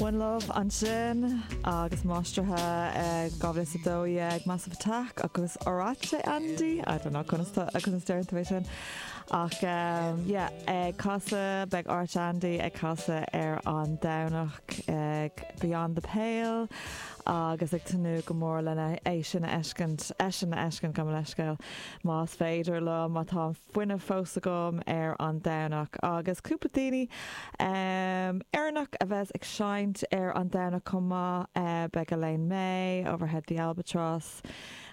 One Love an sin agus máistrethe gabhfuil sa dói ag Massive Attack agus áráte Andy I don't know chun steirta sin ach casa beag áit Andy ag casa an Downach ag Beyond the Pale agus ag tanú go mór lena éisina eiscint go leiscail más féidir le má tá fuine fósa gom an Downach agus cúpa daoine Éireannach a bheits ag seint an Downach comá beag Elaine May Overhead the Albatross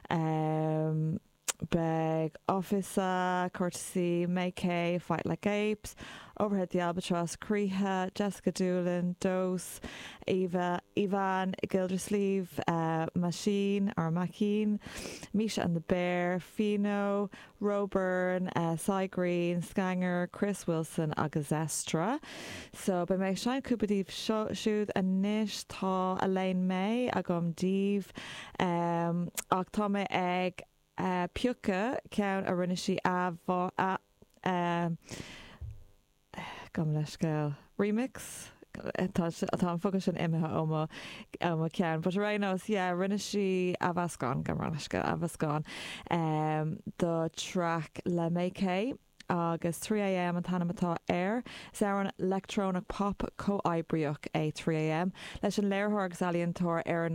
beg Officer, Courtesy, May Kay, Fight Like Apes, Overhead the Albatross, Creha, Jessica Doolin, Dose, Ivan, Gildersleeve, Machine, or Machine, Misha and the Bear, Fino, Roburn, Cy Green, Skanger, Chris Wilson, agus Estra. So, by my shine Cúpadíh siúd a nish tá Elaine May agam díh ach tá mé ag Piuca ceann a rinne si gom leis scéil remix tá fogus sin imethe óma ceann but right now rinne si Avascan gom ran leis Avascan the track Le Make agus 3 a.m. an tanamatá air an electronic pop co-ibriach 3 a.m. leis an léirthór agus alíontóir ar an